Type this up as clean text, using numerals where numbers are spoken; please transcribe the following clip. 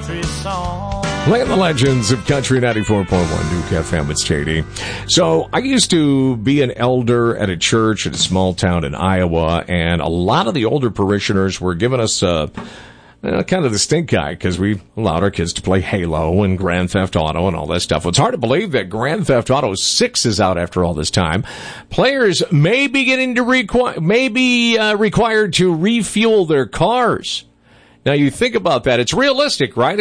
country song. Playing the legends of Country 94.1 Duke FM. It's JD. So I used to be an elder at a church in a small town in Iowa, and a lot of the older parishioners were giving us kind of the stink eye because we allowed our kids to play Halo and Grand Theft Auto and all that stuff. Well, it's hard to believe that Grand Theft Auto 6 is out after all this time. Players may be getting to required to refuel their cars. Now, you think about that. It's realistic, right?